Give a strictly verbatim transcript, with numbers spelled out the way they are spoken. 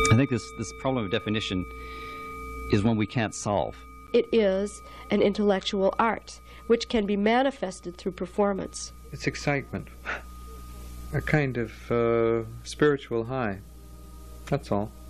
I think this, this problem of definition is one we can't solve. It is an intellectual art, which can be manifested through performance. It's excitement. A kind of uh, spiritual high. That's all.